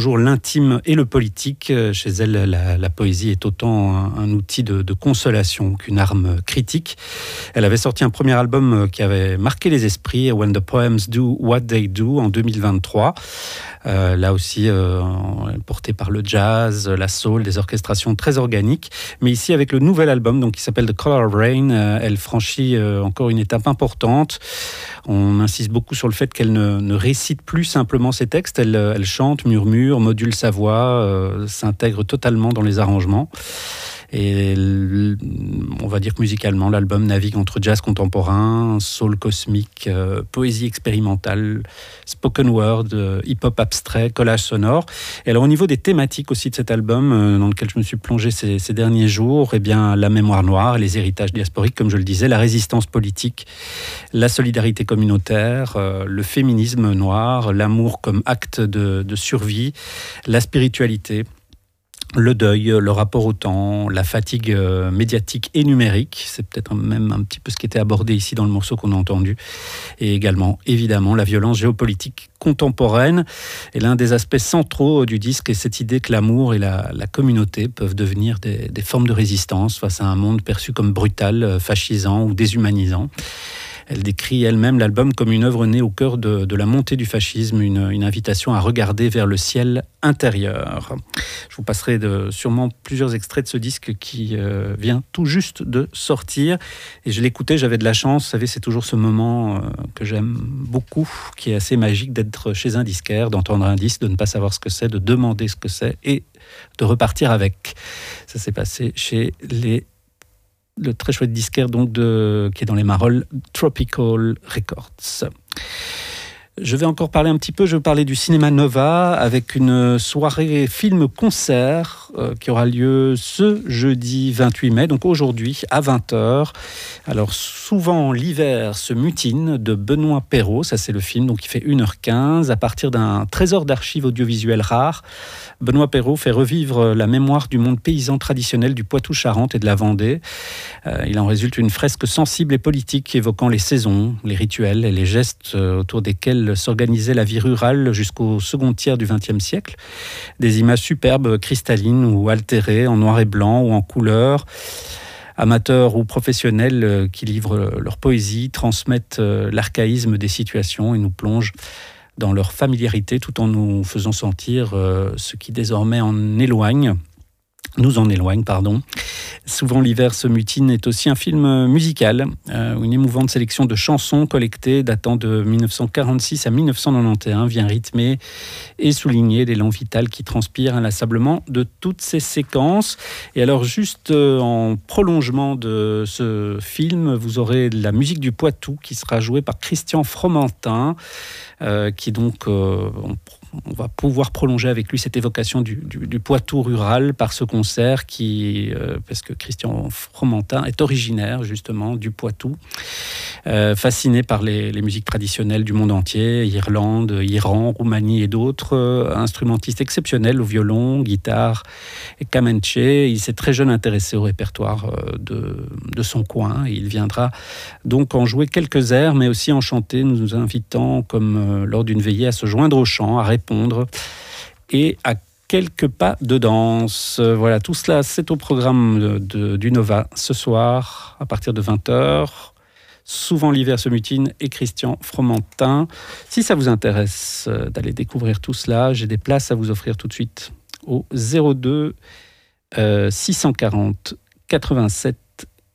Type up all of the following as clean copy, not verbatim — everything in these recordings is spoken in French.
Toujours l'intime et le politique. Chez elle, la poésie est autant un outil de consolation qu'une arme critique. Elle avait sorti un premier album qui avait marqué les esprits, When the Poems Do What They Do, en 2023. Là aussi, porté par le jazz, la soul, des orchestrations très organiques. Mais ici, avec le nouvel album donc, qui s'appelle The Color of Rain, elle franchit encore une étape importante. On insiste beaucoup sur le fait qu'elle ne récite plus simplement ses textes, elle chante, murmure, module sa voix, s'intègre totalement dans les arrangements. Et on va dire que musicalement, l'album navigue entre jazz contemporain, soul cosmique, poésie expérimentale, spoken word, hip-hop abstrait, collage sonore. Et alors au niveau des thématiques aussi de cet album, dans lequel je me suis plongé ces derniers jours, eh bien, la mémoire noire, les héritages diasporiques, comme je le disais, la résistance politique, la solidarité communautaire, le féminisme noir, l'amour comme acte de survie, la spiritualité, le deuil, le rapport au temps, la fatigue médiatique et numérique, c'est peut-être même un petit peu ce qui était abordé ici dans le morceau qu'on a entendu, et également, évidemment, la violence géopolitique contemporaine. Et l'un des aspects centraux du disque est cette idée que l'amour et la communauté peuvent devenir des formes de résistance face à un monde perçu comme brutal, fascisant ou déshumanisant. Elle décrit elle-même l'album comme une œuvre née au cœur de la montée du fascisme, une invitation à regarder vers le ciel intérieur. Je vous passerai sûrement plusieurs extraits de ce disque qui vient tout juste de sortir. Et je l'écoutais, j'avais de la chance. Vous savez, c'est toujours ce moment que j'aime beaucoup, qui est assez magique d'être chez un disquaire, d'entendre un disque, de ne pas savoir ce que c'est, de demander ce que c'est et de repartir avec. Ça s'est passé chez le très chouette disquaire donc qui est dans les Marolles, Tropical Records. Je vais encore parler un petit peu, je vais parler du Cinéma Nova avec une soirée film-concert qui aura lieu ce jeudi 28 mai, donc aujourd'hui à 20h. Alors souvent l'hiver se mutine de Benoît Perrault, ça c'est le film, donc il fait 1h15 à partir d'un trésor d'archives audiovisuelles rares. Benoît Perrault fait revivre la mémoire du monde paysan traditionnel du Poitou-Charentes et de la Vendée. Il en résulte une fresque sensible et politique évoquant les saisons, les rituels et les gestes autour desquels s'organisait la vie rurale jusqu'au second tiers du XXe siècle. Des images superbes, cristallines ou altérées, en noir et blanc ou en couleur. Amateurs ou professionnels qui livrent leur poésie, transmettent l'archaïsme des situations et nous plongent dans leur familiarité tout en nous faisant sentir ce qui désormais nous en éloigne. Souvent l'hiver se mutine est aussi un film musical, une émouvante sélection de chansons collectées datant de 1946 à 1991 vient rythmer et souligner l'élan vital qui transpire inlassablement de toutes ces séquences. Et alors juste en prolongement de ce film, vous aurez la musique du Poitou qui sera jouée par Christian Fromentin, qui donc on va pouvoir prolonger avec lui cette évocation du Poitou rural par ce concert parce que Christian Fromentin est originaire justement du Poitou, fasciné par les musiques traditionnelles du monde entier, Irlande, Iran, Roumanie et d'autres, instrumentiste exceptionnel au violon, guitare et camanche. Il s'est très jeune intéressé au répertoire de son coin. Il viendra donc en jouer quelques airs, mais aussi en chanter, nous invitant, comme lors d'une veillée, à se joindre au chant, à répondre et à quelques pas de danse. Voilà, tout cela, c'est au programme du Nova ce soir, à partir de 20h. Souvent l'hiver se mutine et Christian Fromentin. Si ça vous intéresse d'aller découvrir tout cela, j'ai des places à vous offrir tout de suite au 02 640 87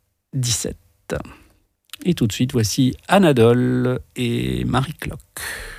17. Et tout de suite, voici Anadole et Marie Clock.